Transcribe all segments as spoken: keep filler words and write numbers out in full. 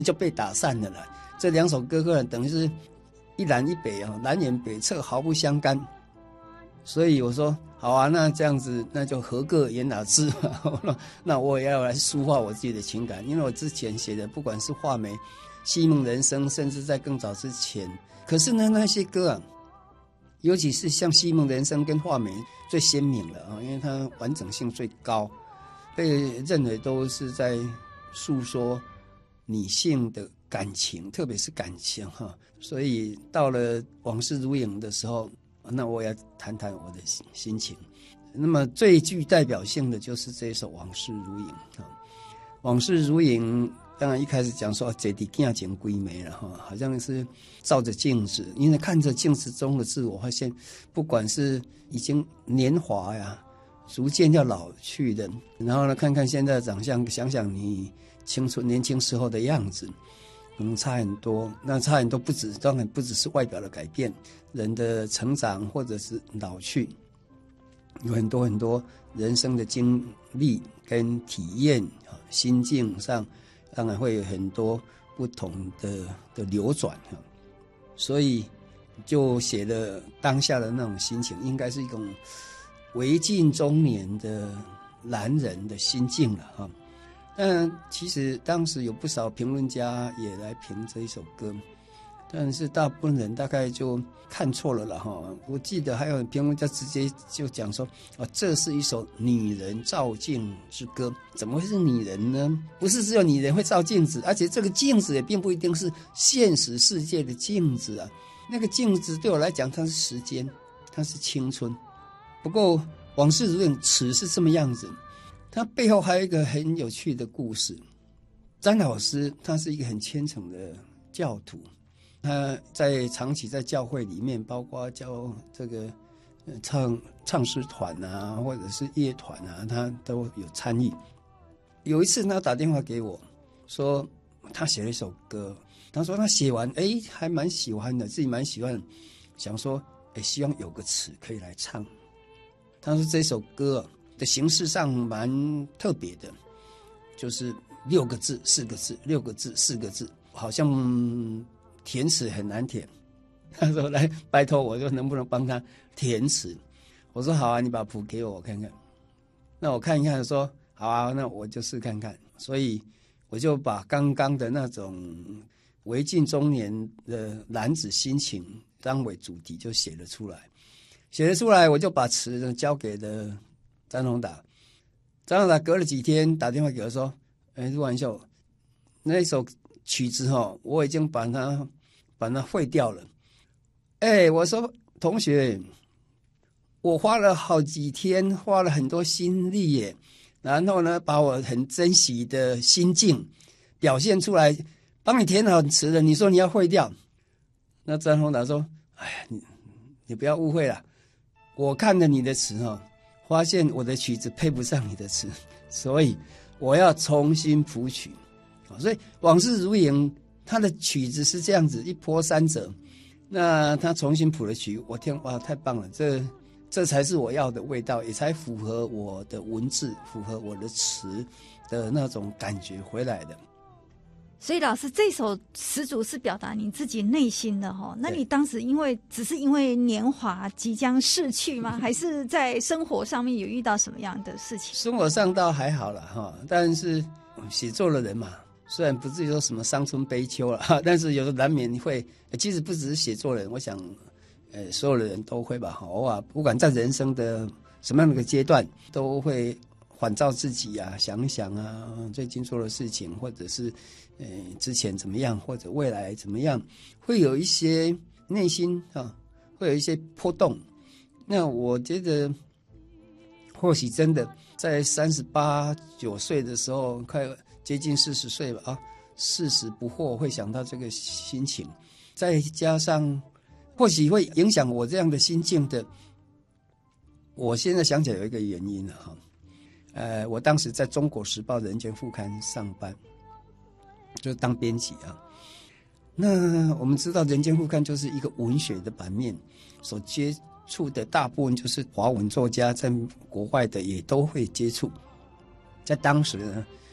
就被打散了啦。这两首歌个等于是一南一北啊，南辕北辙，毫不相干。所以我说好啊，那这样子那就合个言哪之嘛。那我也要来抒发我自己的情感，因为我之前写的不管是画眉、戏梦人生，甚至在更早之前，可是呢那些歌啊，尤其是像戏梦人生跟画眉最鲜明了啊，因为它完整性最高，被认为都是在诉说女性的感情，特别是感情哈。所以到了往事如影的时候，那我要谈谈我的心情。那么最具代表性的就是这一首《往事如影》啊，《往事如影》当然一开始讲说这里镜前归眉了哈，好像是照着镜子，因为看着镜子中的自我，发现不管是已经年华呀，逐渐要老去的，然后呢看看现在的长相，想想你青春年轻时候的样子，可能差很多。那差很多不止，当然不只是外表的改变，人的成长或者是老去，有很多很多人生的经历跟体验，心境上当然会有很多不同的的流转，所以就写了当下的那种心情，应该是一种为近中年的男人的心境了哈。但其实当时有不少评论家也来评这一首歌，但是大部分人大概就看错了了哈。我记得还有评论家直接就讲说，啊，这是一首女人照镜之歌。怎么会是女人呢？不是只有女人会照镜子，而且这个镜子也并不一定是现实世界的镜子啊。那个镜子对我来讲，它是时间，它是青春。不过往事如影词是这么样子，它背后还有一个很有趣的故事。詹老师他是一个很虔诚的教徒，他在长期在教会里面，包括教这个唱唱诗团啊，或者是乐团啊，他都有参与。有一次他打电话给我，说他写了一首歌，他说他写完，哎，还蛮喜欢的，自己蛮喜欢，想说，哎，希望有个词可以来唱。他说这首歌的形式上蛮特别的，就是六个字、四个字，六个字、四个字，好像填词很难填。他说来拜托我，说能不能帮他填词？我说好啊，你把谱给我，我看看。那我看一看，说好啊，那我就试看看。所以我就把刚刚的那种为近中年的男子心情当为主题，就写了出来。写了出来，我就把词交给了张宏达。张宏达隔了几天打电话给我说：“哎，陆完秀，那首曲子哈，我已经把它把它废掉了。”哎，我说同学，我花了好几天，花了很多心力耶，然后呢，把我很珍惜的心境表现出来，帮你填好词了。你说你要废掉？那张宏达说：“哎呀，你你不要误会了。我看了你的词哈，发现我的曲子配不上你的词，所以我要重新谱曲。所以往事如影，他的曲子是这样子一波三折。那他重新谱了曲，我听哇，太棒了！这这才是我要的味道，也才符合我的文字，符合我的词的那种感觉回来的。” 所以老师这首词组是表达你自己内心的哈，那你当时因为只是因为年华即将逝去吗？还是在生活上面有遇到什么样的事情？ 生活上倒还好了哈，但是写作的人嘛，虽然不至于说什么伤春悲秋了，但是有时候难免会，其实不只是写作人，我想，呃，所有的人都会吧，偶尔不管在人生的什么样的一个阶段，都会反照自己啊，想一想啊，最近做的事情，或者是呃之前怎么样，或者未来怎么样，会有一些内心啊，会有一些波动。那我觉得，或许真的在三十八九岁的时候，快接近四十岁了啊，四十不惑，会想到这个心情，再加上或许会影响我这样的心境的。我现在想起来有一个原因了哈。呃，我当时在中国时报人间副刊上班，就当编辑啊。那我们知道人间副刊就是一个文学的版面，所接触的大部分就是华文作家，在国外的也都会接触。在当时呢，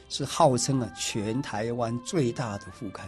是号称啊全台湾最大的副刊。